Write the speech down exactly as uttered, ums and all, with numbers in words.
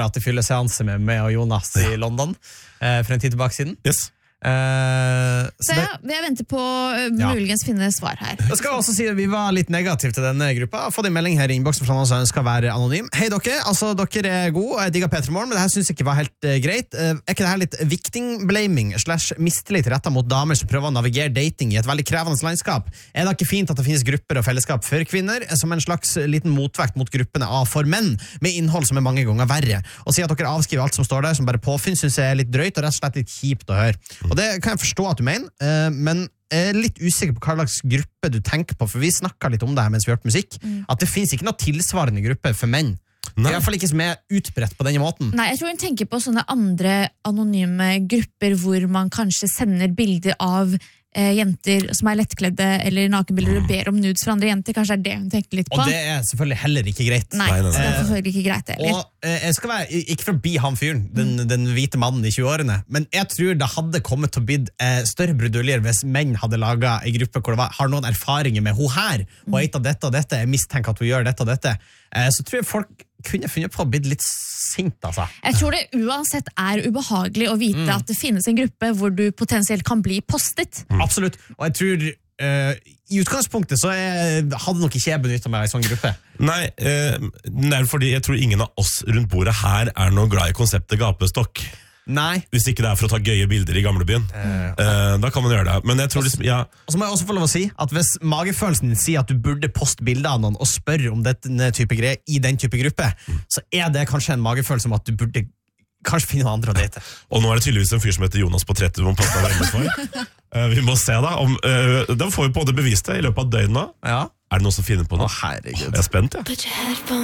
med at det fyller seanse med meg og Jonas i London uh, for en tid tilbake siden. Yes. Uh, så, så det, ja, jeg venter på uh, muligens ja. finne svar her. Jeg skal også si at vi var litt negative til denne gruppa. Jeg har fått en melding her i innboksen fra noen som ønsker å være anonym. Hei dere, altså dere er gode, jeg digger P tre Morgen, men det her synes jeg ikke var helt uh, greit. Uh, er ikke det her litt victim-blaming slash mistillit rettet mot damer som prøver å navigere dating i et veldig krevende landskap? Er det ikke fint at det finnes grupper og fellesskap for kvinner som en slags liten motvekt mot gruppene av for menn, med innhold som er mange ganger verre? Og si at dere avskriver alt som står der som bare påfinn, synes jeg er litt drøyt og rett og slett litt kjipt å høre. Og det kan jeg forstå at du mener, men jeg er litt usikker på hva slags gruppe du tenker på, for vi snakket litt om det her mens vi hørte musikk, mm. at det finnes ikke noe tilsvarende gruppe for menn. Nei. I hvert fall ikke som er utbredt på denne måten. Nei, jeg tror hun tenker på sånne andre anonyme grupper hvor man kanskje sender bilder av eh, jenter som er lettkledde eller nakenbilder og ber om nudes fra andre jenter. Kanskje er det hun tenker litt på. Og det er selvfølgelig heller ikke greit. Nei, det er selvfølgelig ikke greit heller. Og eh, jeg skal være, ikke for å bli han fyren, den, mm. den hvite mannen i tjue-årene, men jeg tror det hadde kommet til å bli eh, større bruduljer hvis menn hadde laget en gruppe hvor det var, har noen erfaringer med hun her, og et av dette og dette, jeg mistenker at hun gjør dette og dette. Eh, så tror jeg folk kunne funnet på å bli litt sint, altså. Jeg tror det uansett er ubehagelig å vite mm. at det finnes en gruppe hvor du potensielt kan bli postet. Mm. Absolutt, og jeg tror uh, i utgangspunktet så er, hadde nok ikke jeg benyttet meg av en sånn gruppe. Nei, uh, det er fordi jeg tror ingen av oss rundt bordet her er noe glad i konseptet gapestokk. Nei. Hvis ikke det er for å ta gøye bilder i gamlebyen. Uh, uh, da kan man gjøre det. Men jeg tror liksom, ja. Og så må jeg også få lov å si at hvis magefølelsen din sier at du burde poste bilder av noen og spørre om denne type greier i den type gruppe, mm. så er det kanskje en magefølelse om at du burde kanskje finne noen andre å date. Og nå er det tydeligvis en fyr som heter Jonas på tretti som passer veldig for. uh, vi må se da. Om, uh, da får vi på det bevist det i løpet av døgnet. Ja. Er det noen som finner på noe? Å, herregud. Jeg er spent, ja.